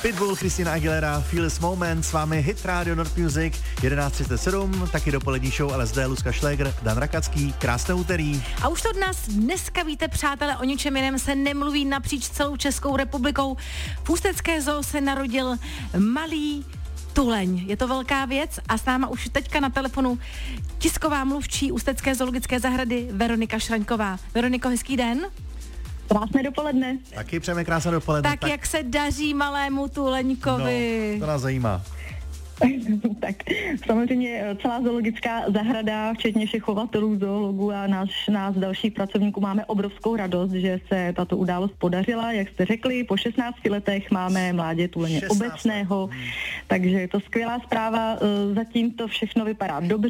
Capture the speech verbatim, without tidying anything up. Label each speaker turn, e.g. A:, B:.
A: Pitbull, Christina Aguilera, Feel This Moment, s vámi Hit Radio Nord Music, jedenáct třicet sedm, taky dopolední show L S D, Luzka Šlégr, Dan Rakacký, krásné úterý.
B: A už to od nás dneska víte, přátelé, o ničem jiném se nemluví napříč celou Českou republikou. V Ústecké zoo se narodil malý tuleň. Je to velká věc a s náma už teďka na telefonu tisková mluvčí Ústecké zoologické zahrady Veronika Šraňková. Veroniko, hezký den.
C: Krásné dopoledne.
A: Taky přejeme krásné dopoledne.
B: Tak, tak jak se daří malému tuleňkovi?
A: No, to nás zajímá.
C: Tak samozřejmě celá zoologická zahrada, včetně všech chovatelů, zoologů a nás, nás dalších pracovníků máme obrovskou radost, že se tato událost podařila. Jak jste řekli, po šestnácti letech máme mládě tuleně obecného, hmm. takže je to skvělá zpráva. Zatím to všechno vypadá dobře,